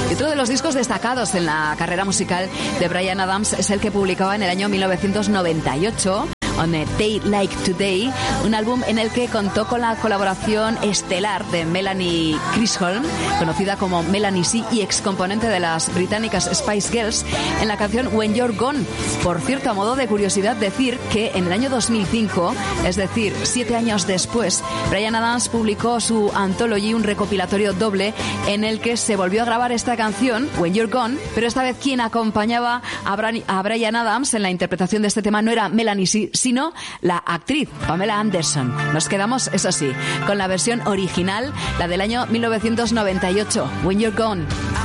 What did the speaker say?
Y otro de los discos destacados en la carrera musical de Bryan Adams es el que publicaba en el año 1998, On a Day Like Today, un álbum en el que contó con la colaboración estelar de Melanie Chisholm, conocida como Melanie C y excomponente de las británicas Spice Girls, en la canción When You're Gone. Por cierto, a modo de curiosidad, decir que en el año 2005, es decir, 7 años después, Bryan Adams publicó su Anthology, un recopilatorio doble en el que se volvió a grabar esta canción, When You're Gone, pero esta vez quien acompañaba a Bryan Adams en la interpretación de este tema no era Melanie C, sino la actriz Pamela Anderson. Nos quedamos, eso sí, con la versión original, la del año 1998, When You're Gone.